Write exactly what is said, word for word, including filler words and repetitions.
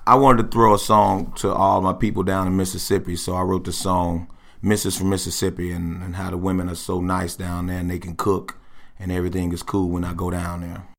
I wanted to throw a song to all my people down in Mississippi, so I wrote the song Missus from Mississippi and, and how the women are so nice down there and they can cook and everything is cool when I go down there.